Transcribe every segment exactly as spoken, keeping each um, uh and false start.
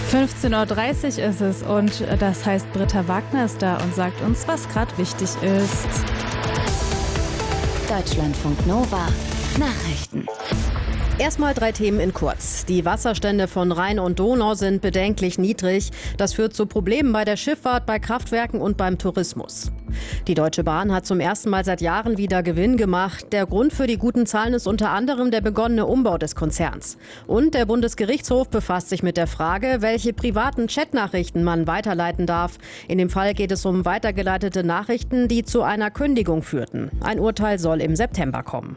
fünfzehn Uhr dreißig ist es und das heißt, Britta Wagner ist da und sagt uns, was gerade wichtig ist. Deutschlandfunk Nova Nachrichten. Erstmal drei Themen in kurz. Die Wasserstände von Rhein und Donau sind bedenklich niedrig. Das führt zu Problemen bei der Schifffahrt, bei Kraftwerken und beim Tourismus. Die Deutsche Bahn hat zum ersten Mal seit Jahren wieder Gewinn gemacht. Der Grund für die guten Zahlen ist unter anderem der begonnene Umbau des Konzerns. Und der Bundesgerichtshof befasst sich mit der Frage, welche privaten Chatnachrichten man weiterleiten darf. In dem Fall geht es um weitergeleitete Nachrichten, die zu einer Kündigung führten. Ein Urteil soll im September kommen.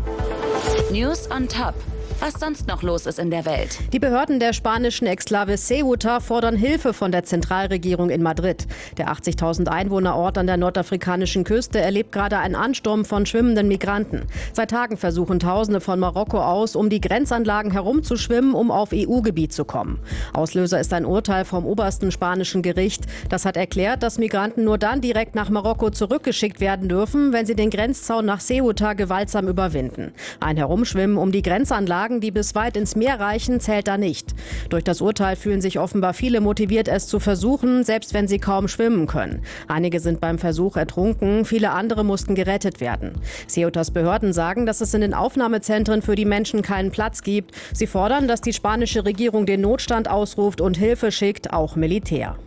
News on Top. Was sonst noch los ist in der Welt. Die Behörden der spanischen Exklave Ceuta fordern Hilfe von der Zentralregierung in Madrid. Der achtzigtausend Einwohnerort an der nordafrikanischen Küste erlebt gerade einen Ansturm von schwimmenden Migranten. Seit Tagen versuchen Tausende von Marokko aus, um die Grenzanlagen herumzuschwimmen, um auf E U-Gebiet zu kommen. Auslöser ist ein Urteil vom obersten spanischen Gericht. Das hat erklärt, dass Migranten nur dann direkt nach Marokko zurückgeschickt werden dürfen, wenn sie den Grenzzaun nach Ceuta gewaltsam überwinden. Ein Herumschwimmen um die Grenzanlagen, die bis weit ins Meer reichen, zählt da nicht. Durch das Urteil fühlen sich offenbar viele motiviert, es zu versuchen, selbst wenn sie kaum schwimmen können. Einige sind beim Versuch ertrunken, viele andere mussten gerettet werden. Ceutas Behörden sagen, dass es in den Aufnahmezentren für die Menschen keinen Platz gibt. Sie fordern, dass die spanische Regierung den Notstand ausruft und Hilfe schickt, auch Militär.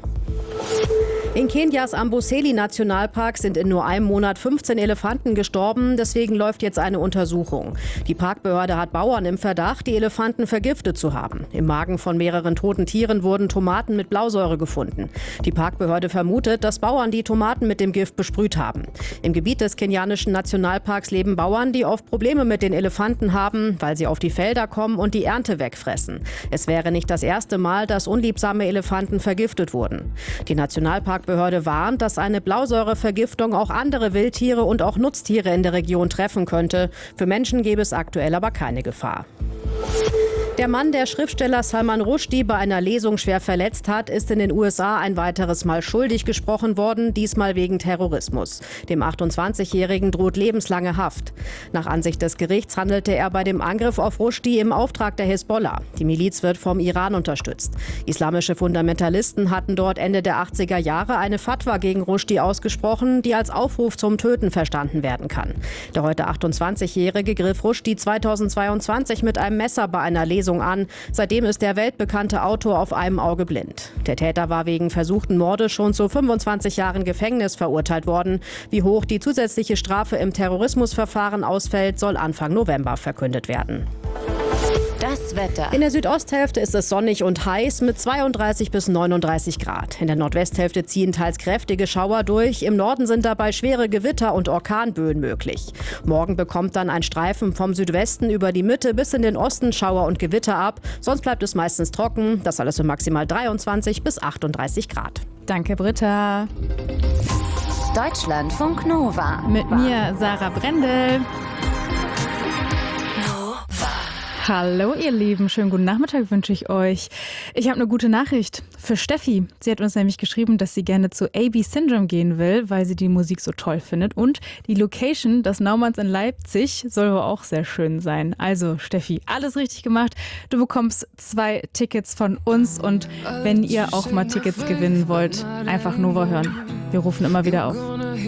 In Kenias Amboseli-Nationalpark sind in nur einem Monat fünfzehn Elefanten gestorben. Deswegen läuft jetzt eine Untersuchung. Die Parkbehörde hat Bauern im Verdacht, die Elefanten vergiftet zu haben. Im Magen von mehreren toten Tieren wurden Tomaten mit Blausäure gefunden. Die Parkbehörde vermutet, dass Bauern die Tomaten mit dem Gift besprüht haben. Im Gebiet des kenianischen Nationalparks leben Bauern, die oft Probleme mit den Elefanten haben, weil sie auf die Felder kommen und die Ernte wegfressen. Es wäre nicht das erste Mal, dass unliebsame Elefanten vergiftet wurden. Die Nationalpark Behörde warnt, dass eine Blausäurevergiftung auch andere Wildtiere und auch Nutztiere in der Region treffen könnte. Für Menschen gäbe es aktuell aber keine Gefahr. Der Mann, der Schriftsteller Salman Rushdie bei einer Lesung schwer verletzt hat, ist in den U S A ein weiteres Mal schuldig gesprochen worden, diesmal wegen Terrorismus. Dem achtundzwanzigjährigen droht lebenslange Haft. Nach Ansicht des Gerichts handelte er bei dem Angriff auf Rushdie im Auftrag der Hisbollah. Die Miliz wird vom Iran unterstützt. Islamische Fundamentalisten hatten dort Ende der achtziger Jahre eine Fatwa gegen Rushdie ausgesprochen, die als Aufruf zum Töten verstanden werden kann. Der heute achtundzwanzigjährige griff Rushdie zweitausendzweiundzwanzig mit einem Messer bei einer Lesung an. Seitdem ist der weltbekannte Autor auf einem Auge blind. Der Täter war wegen versuchten Mordes schon zu fünfundzwanzig Jahren Gefängnis verurteilt worden. Wie hoch die zusätzliche Strafe im Terrorismusverfahren ausfällt, soll Anfang November verkündet werden. Das Wetter. In der Südosthälfte ist es sonnig und heiß mit zweiunddreißig bis neununddreißig Grad. In der Nordwesthälfte ziehen teils kräftige Schauer durch. Im Norden sind dabei schwere Gewitter und Orkanböen möglich. Morgen bekommt dann ein Streifen vom Südwesten über die Mitte bis in den Osten Schauer und Gewitter ab. Sonst bleibt es meistens trocken. Das alles für maximal dreiundzwanzig bis achtunddreißig Grad. Danke, Britta. Deutschlandfunk Nova. Mit mir, Sarah Brendel. Hallo ihr Lieben, schönen guten Nachmittag wünsche ich euch. Ich habe eine gute Nachricht für Steffi. Sie hat uns nämlich geschrieben, dass sie gerne zu A B Syndrome gehen will, weil sie die Musik so toll findet. Und die Location, das Naumanns in Leipzig, soll wohl auch sehr schön sein. Also Steffi, alles richtig gemacht. Du bekommst zwei Tickets von uns und wenn ihr auch mal Tickets gewinnen wollt, einfach Nova hören. Wir rufen immer wieder auf.